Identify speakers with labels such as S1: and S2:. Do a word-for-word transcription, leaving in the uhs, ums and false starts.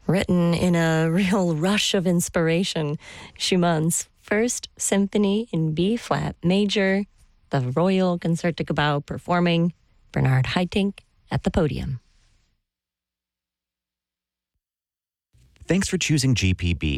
S1: Written in a real rush of inspiration, Schumann's First Symphony in B-flat major, the Royal Concertgebouw performing, Bernard Haitink at the podium.
S2: Thanks for choosing G P B